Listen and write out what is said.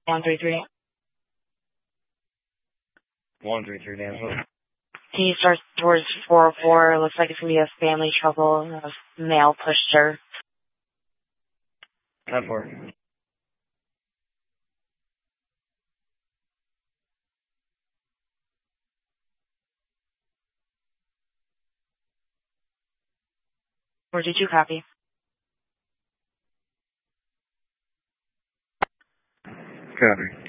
133. 133, Dan. Can you start towards 404? Looks like it's going to be a family trouble. A male pushed her. 10-4. Or did you copy? Copy.